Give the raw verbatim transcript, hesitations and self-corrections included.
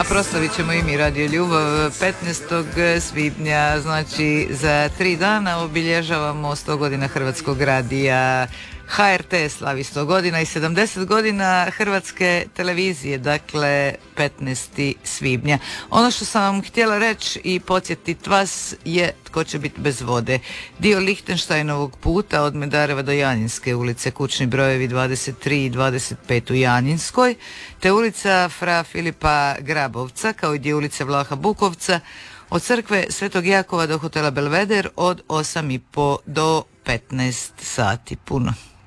proslavit ćemo i mi Radio Ljubav petnaestog svibnja, znači za tri dana obilježavamo sto godina Hrvatskog radija. H R T slavi sto godina i sedamdeset godina Hrvatske televizije, dakle petnaestog svibnja. Ono što sam vam htjela reći i podsjetiti vas je tko će biti bez vode. Dio Lichtensteinovog puta od Medareva do Janjinske ulice, kućni brojevi dvadeset tri i dvadeset pet u Janjinskoj, te ulica Fra Filipa Grabovca, kao i dio ulice Vlaha Bukovca, od crkve Svetog Jakova do hotela Belveder od osam i po do petnaest sati. Puno.